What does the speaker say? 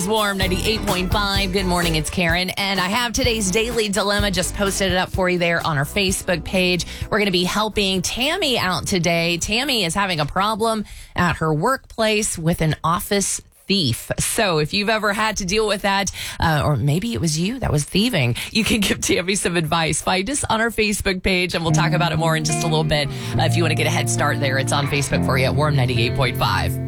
Warm 98.5. Good morning, it's Karen. And I have today's Daily Dilemma. Just posted it up for you there on our Facebook page. We're going to be helping Tammy out today. Tammy is having a problem at her workplace with an office thief. So if you've ever had to deal with that, or maybe it was you that was thieving, you can give Tammy some advice. Find us on our Facebook page, and we'll talk about it more in just a little bit. If you want to get a head start there, it's on Facebook for you at Warm 98.5.